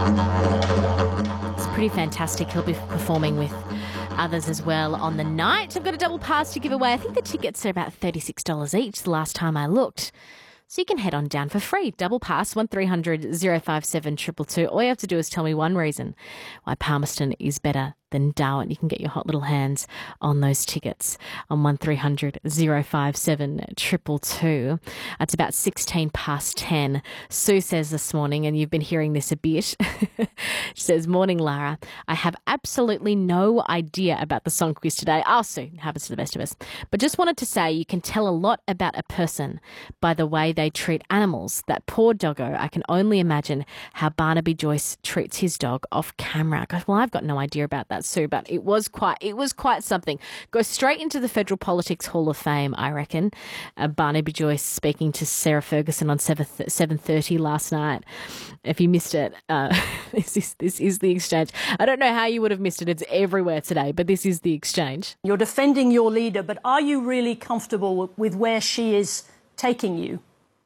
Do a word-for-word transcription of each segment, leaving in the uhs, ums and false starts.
It's pretty fantastic. He'll be performing with others as well on the night. I've got a double pass to give away. I think the tickets are about thirty-six dollars each the last time I looked. So you can head on down for free. Double pass, one three hundred oh five seven two two two. All you have to do is tell me one reason why Palmerston is better than Darwin. You can get your hot little hands on those tickets on one three hundred oh five seven two two two. It's about sixteen past ten. Sue says this morning, and you've been hearing this a bit. She says, "Morning, Lara. I have absolutely no idea about the song quiz today." Oh, Sue, it happens to the best of us. But just wanted to say you can tell a lot about a person by the way they treat animals. That poor doggo, I can only imagine how Barnaby Joyce treats his dog off camera. Goes, well, I've got no idea about that, Sue, but it was quite it was quite something. Go straight into the Federal Politics Hall of Fame, I reckon. Uh, Barnaby Joyce speaking to Sarah Ferguson on seven thirty last night. If you missed it, uh, this is this is the exchange. I don't know how you would have missed it. It's everywhere today, but this is the exchange. You're defending your leader, but are you really comfortable with where she is taking you?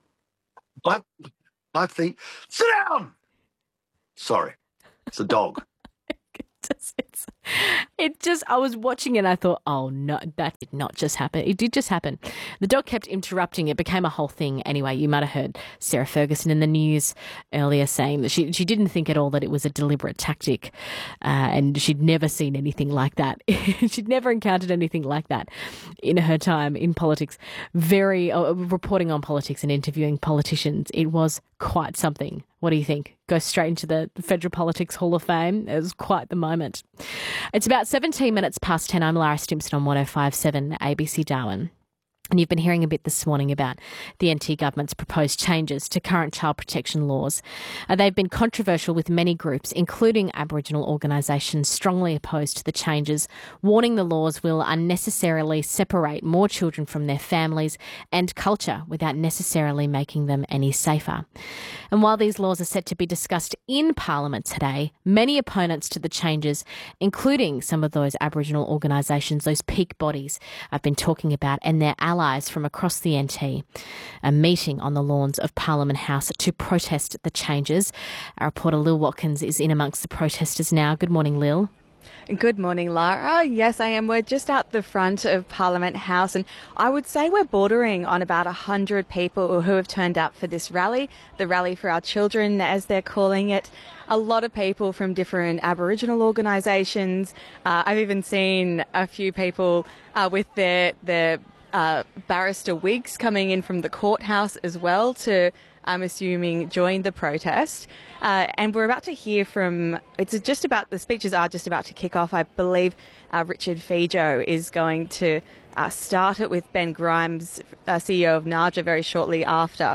I, I think, sit down! Sorry, it's a dog. It's, it's, it just, I was watching it and I thought, oh no, that did not just happen. It did just happen. The dog kept interrupting. It became a whole thing. Anyway, you might have heard Sarah Ferguson in the news earlier saying that she, she didn't think at all that it was a deliberate tactic, uh, and she'd never seen anything like that. She'd never encountered anything like that in her time in politics. Very, uh, reporting on politics and interviewing politicians. It was quite something. What do you think? Go straight into the Federal Politics Hall of Fame. It was quite the moment. It's about seventeen minutes past ten. I'm Lara Stimpson on one oh five seven A B C Darwin. And you've been hearing a bit this morning about the N T government's proposed changes to current child protection laws. Uh, they've been controversial with many groups, including Aboriginal organisations, strongly opposed to the changes, warning the laws will unnecessarily separate more children from their families and culture without necessarily making them any safer. And while these laws are set to be discussed in Parliament today, many opponents to the changes, including some of those Aboriginal organisations, those peak bodies I've been talking about, and their allies from across the N T, are meeting on the lawns of Parliament House to protest the changes. Our reporter Lil Watkins is in amongst the protesters now. Good morning, Lil. Good morning, Lara. Yes, I am. We're just out the front of Parliament House, and I would say we're bordering on about one hundred people who have turned up for this rally, the Rally for Our Children, as they're calling it. A lot of people from different Aboriginal organisations. Uh, I've even seen a few people uh, with their their uh, barrister wigs coming in from the courthouse as well to, I'm assuming, join the protest. Uh, and we're about to hear from, it's just about, the speeches are just about to kick off. I believe uh, Richard Fijo is going to uh, start it with Ben Grimes, uh, C E O of NAJA, very shortly after.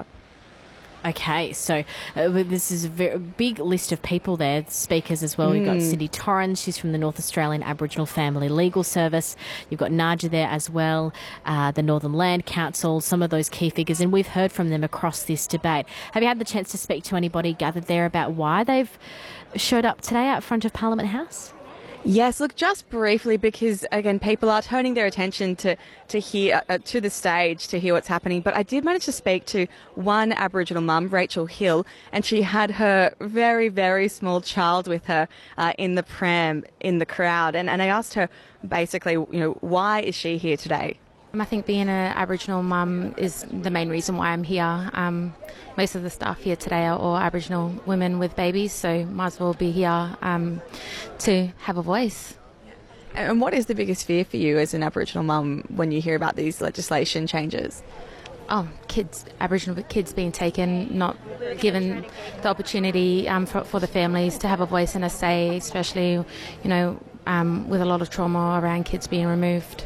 Okay, so uh, this is a very big list of people there, speakers as well. We've got Mm. Cindy Torrens, she's from the North Australian Aboriginal Family Legal Service. You've got NAJA there as well, uh, the Northern Land Council, some of those key figures, and we've heard from them across this debate. Have you had the chance to speak to anybody gathered there about why they've showed up today out front of Parliament House? Yes, look, just briefly, because again, people are turning their attention to to hear uh, to the stage to hear what's happening. But I did manage to speak to one Aboriginal mum, Rachel Hill, and she had her very, very small child with her uh, in the pram in the crowd. And and I asked her basically, you know, why is she here today? I think being an Aboriginal mum is the main reason why I'm here. Um, most of the staff here today are all Aboriginal women with babies, so might as well be here um, to have a voice. And what is the biggest fear for you as an Aboriginal mum when you hear about these legislation changes? Oh, kids, Aboriginal kids being taken, not given the opportunity um, for, for the families to have a voice and a say, especially, you know, um, with a lot of trauma around kids being removed.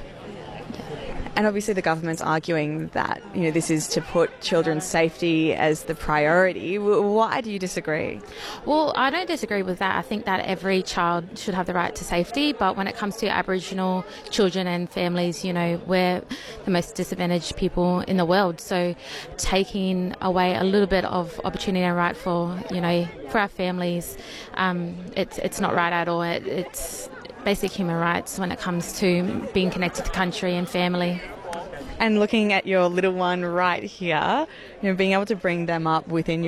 And obviously the government's arguing that, you know, this is to put children's safety as the priority. Why do you disagree? Well, I don't disagree with that. I think that every child should have the right to safety, but when it comes to Aboriginal children and families, you know, we're the most disadvantaged people in the world. So taking away a little bit of opportunity and right for, you know, for our families, um, it's, it's not right at all. It, it's basic human rights when it comes to being connected to country and family. And looking at your little one right here, you know, being able to bring them up within your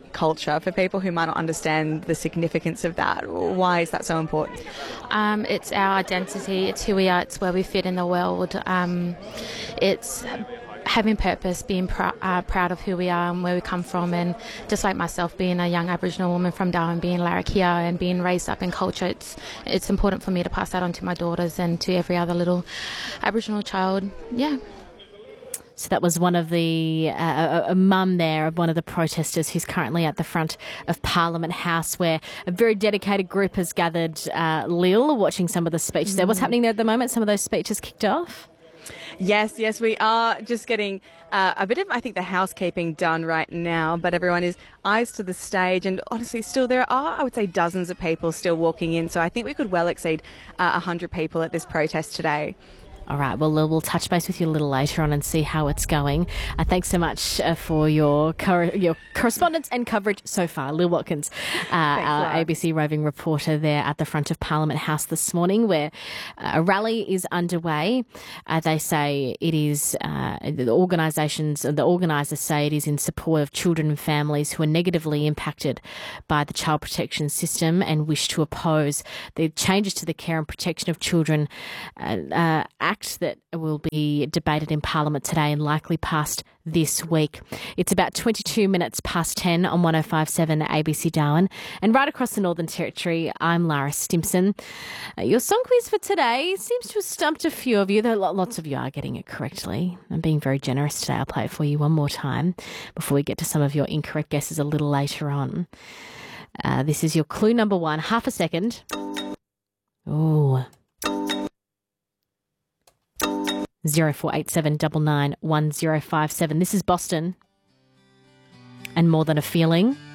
culture. For people who might not understand the significance of that, why is that so important? Um, it's our identity, it's who we are, it's where we fit in the world. Um, it's having purpose, being pr- uh, proud of who we are and where we come from, and just like myself, being a young Aboriginal woman from Darwin, being Larrakia and being raised up in culture, it's it's important for me to pass that on to my daughters and to every other little Aboriginal child. Yeah. So that was one of the, uh, a, a mum there of one of the protesters who's currently at the front of Parliament House, where a very dedicated group has gathered. uh, Lil, watching some of the speeches there. What's happening there at the moment? Some of those speeches kicked off? Yes, yes, we are just getting uh, a bit of, I think, the housekeeping done right now, but everyone is eyes to the stage, and honestly, still there are, I would say, dozens of people still walking in, so I think we could well exceed uh, one hundred people at this protest today. All right, well, we'll touch base with you a little later on and see how it's going. Uh, thanks so much uh, for your cor- your correspondence and coverage so far. Lil Watkins, uh, our A B C roving reporter there at the front of Parliament House this morning, where uh, a rally is underway. Uh, they say it is, uh, the organisations, the organisers say it is in support of children and families who are negatively impacted by the child protection system and wish to oppose the changes to the Care and Protection of Children uh, uh, Act that will be debated in Parliament today and likely passed this week. It's about twenty-two minutes past ten on one oh five point seven A B C Darwin. And right across the Northern Territory, I'm Lara Stimson. Uh, your song quiz for today seems to have stumped a few of you, though lots of you are getting it correctly. I'm being very generous today. I'll play it for you one more time before we get to some of your incorrect guesses a little later on. Uh, this is your clue number one. Half a second. Oh. zero four eight seven nine nine one zero five seven. This is Boston and More Than a Feeling.